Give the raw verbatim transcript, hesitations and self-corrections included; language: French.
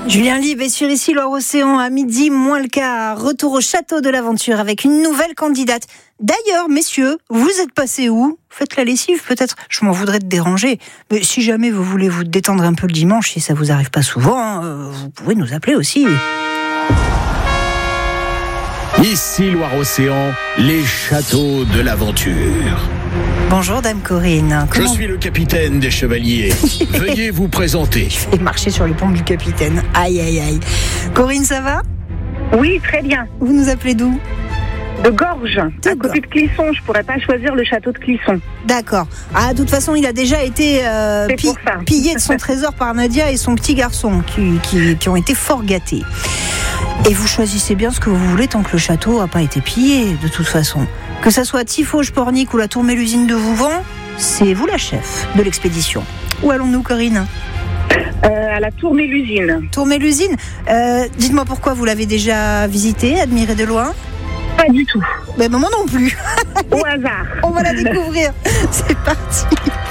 Julien Lieb est sur Ici Loire-Océan à midi moins le quart. Retour au château de l'aventure avec une nouvelle candidate. D'ailleurs, messieurs, vous êtes passés où ? Faites la lessive peut-être ? Je m'en voudrais te déranger. Mais si jamais vous voulez vous détendre un peu le dimanche, si ça vous arrive pas souvent, euh, vous pouvez nous appeler aussi. Ici Loire-Océan, les châteaux de l'aventure. Bonjour Dame Corinne. Comment... Je suis le capitaine des chevaliers. Veuillez vous présenter. Je vais marcher sur les pompes du capitaine. Aïe aïe aïe. Corinne, ça va ? Oui, très bien. Vous nous appelez d'où ? De Gorges, de à côté de Clisson. Je pourrais pas choisir le château de Clisson. D'accord. Ah, de toute façon, il a déjà été euh, pi- pillé de son trésor par Nadia et son petit garçon, qui, qui, qui ont été fort gâtés. Et vous choisissez bien ce que vous voulez tant que le château n'a pas été pillé, de toute façon. Que ça soit Tifauge, Pornic ou la Tour Mélusine de Vouvant, c'est vous la chef de l'expédition. Où allons-nous, Corinne ? euh, À la Tour Mélusine. Tour Mélusine. Euh, dites-moi pourquoi vous l'avez déjà visité, admiré de loin ? Pas du tout. Ben, moi non plus. Au hasard. On va la découvrir. C'est parti.